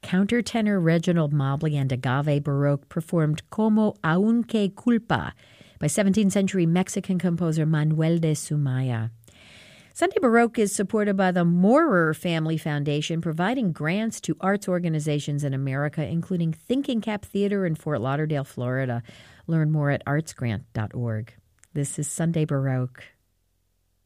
Countertenor Reginald Mobley and Agave Baroque performed Como Aunque Culpa by 17th century Mexican composer Manuel de Sumaya. Sunday Baroque is supported by the Moorer Family Foundation, providing grants to arts organizations in America, including Thinking Cap Theater in Fort Lauderdale, Florida. Learn more at artsgrant.org. This is Sunday Baroque.